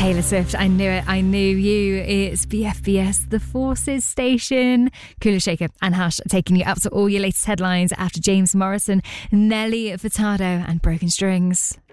Taylor Swift, I knew it, I knew you. It's BFBS, the Forces station. Kula Shaker and Hush taking you up to all your latest headlines after James Morrison, Nelly Furtado and Broken Strings.